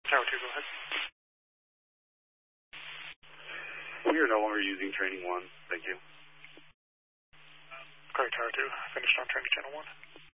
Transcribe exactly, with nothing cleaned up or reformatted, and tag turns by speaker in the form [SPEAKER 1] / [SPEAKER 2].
[SPEAKER 1] Tower two, go ahead.
[SPEAKER 2] We are no longer using training one. Thank you.
[SPEAKER 1] Correct, Tower two. Finished on training channel one.